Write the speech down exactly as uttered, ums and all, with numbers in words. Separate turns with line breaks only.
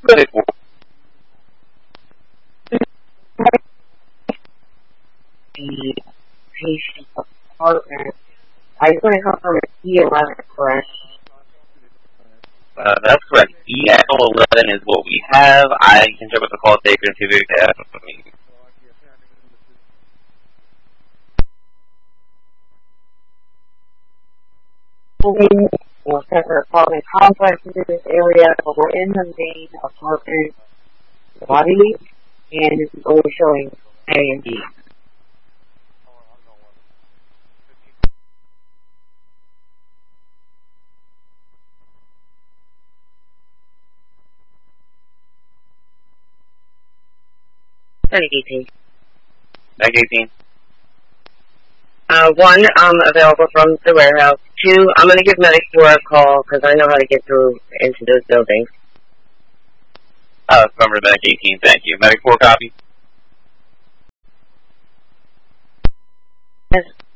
Medic four.
The patient apartment. I just want to confirm it's E eleven, correct?
Uh, that's correct. E eleven is what we have. I can check with the call taker and see if they have me.
Or separate apartment complexes in this area, but we're in the main apartment lobby, and this is only showing A and B. Medic eighteen.
Medic eighteen.
Uh, one, I'm available from the warehouse. Two, I'm going to give Medic four a call because I know how to get through into those buildings.
Uh, remember Medic eighteen, thank you. Medic four, copy.
Yes.